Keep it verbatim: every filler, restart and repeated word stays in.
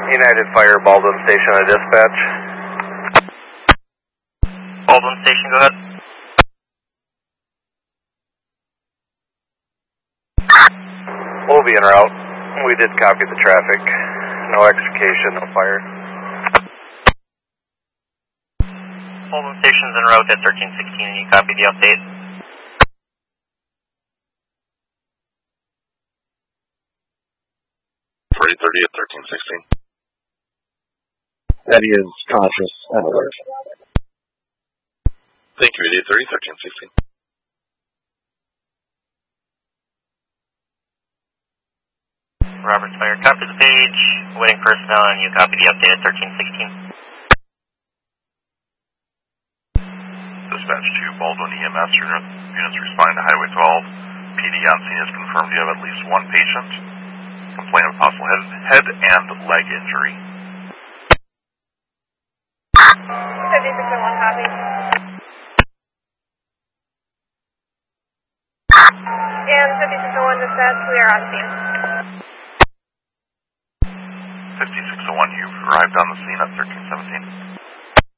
United Fire, Baldwin Station at dispatch. Baldwin Station, go ahead. We'll be en route. We did copy the traffic. No extrication, no fire. Baldwin Station's en route at thirteen sixteen, and you copy the update. For eight thirty at thirteen sixteen. Eddie is conscious and alert. Thank you, eight thirty, thirteen sixteen. Roberts Fire, copy the page. Waiting personnel, and you copy the update at thirteen sixteen. Dispatch to Baldwin E M S units responding to Highway twelve. P D on scene has confirmed you have at least one patient. Complaint of possible head, head and leg injury. fifty-six oh one copy. And fifty-six oh one dispatch, we are on scene. fifty-six oh one, you've arrived on the scene at thirteen seventeen.